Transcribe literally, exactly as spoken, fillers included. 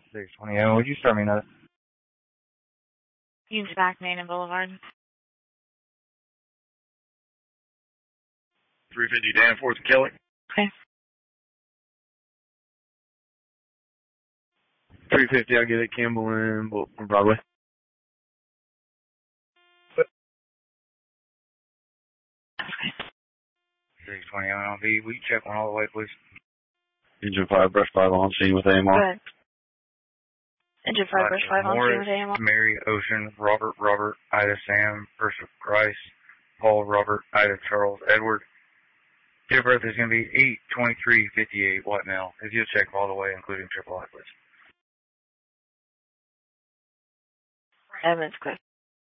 six twenty, and would you start me another? Union Back, Main and Boulevard. three fifty Danforth and Kelly. Okay. three fifty, I'll get it Campbell and Broadway. six twenty M L V, will you check one all the way, please? Engine five, brush five on scene with A M R. Good. Engine five, brush five on scene with A M R. Mary, Ocean, Robert, Robert, Ida, Sam, Ursula, Christ, Paul, Robert, Ida, Charles, Edward. Date of birth is going to be eight twenty-three fifty-eight, Whitemail. If you'll check all the way, including triple I, please. Evans, quick.